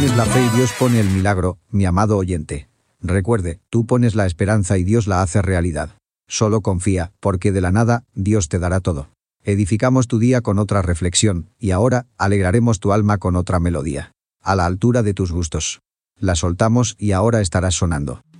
pones la fe y Dios pone el milagro, mi amado oyente. Recuerde, tú pones la esperanza y Dios la hace realidad. Solo confía, porque de la nada, Dios te dará todo. Edificamos tu día con otra reflexión, y ahora, alegraremos tu alma con otra melodía. A la altura de tus gustos. La soltamos y ahora estarás sonando.